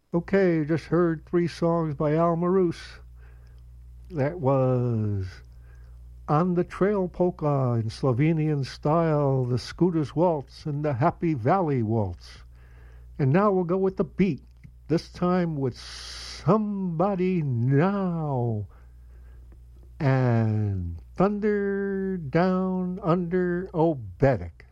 Okay, just heard three songs by Al Maroos. That was On the Trail Polka in Slovenian style, the Scooters Waltz, and the Happy Valley Waltz. And now we'll go with the beat, this time with Somebody Now and Thunder Down Under Obetic.